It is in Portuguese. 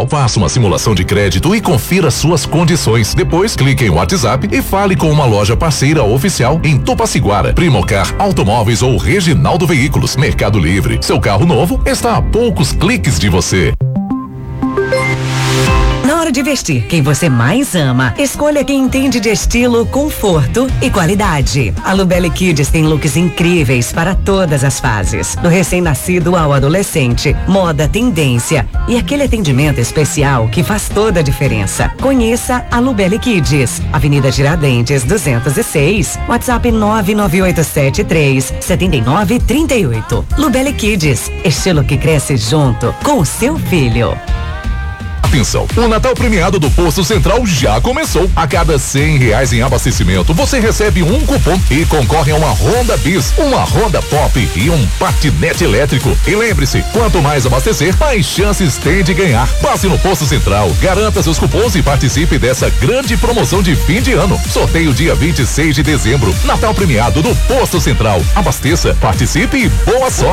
Central. Faça uma simulação de crédito e confira suas condições. Depois, clique em WhatsApp e fale com uma loja parceira oficial em Tupaciguara, Primocar Automóveis ou Reginaldo Veículos. Mercado Livre. Seu carro novo está a poucos cliques de você. Na hora de vestir quem você mais ama, escolha quem entende de estilo, conforto e qualidade. A Lubelli Kids tem looks incríveis para todas as fases, do recém-nascido ao adolescente, moda, tendência e aquele atendimento especial que faz toda a diferença. Conheça a Lubelli Kids, Avenida Tiradentes 206, WhatsApp 99873-7938. Lubelli Kids, estilo que cresce junto com o seu filho. Atenção, o Natal premiado do Posto Central já começou. A cada R$100 em abastecimento, você recebe um cupom e concorre a uma Honda Bis, uma Honda Pop e um patinete elétrico. E lembre-se, quanto mais abastecer, mais chances tem de ganhar. Passe no Posto Central, garanta seus cupons e participe dessa grande promoção de fim de ano. Sorteio dia 26 de dezembro. Natal premiado do Posto Central. Abasteça, participe e boa sorte.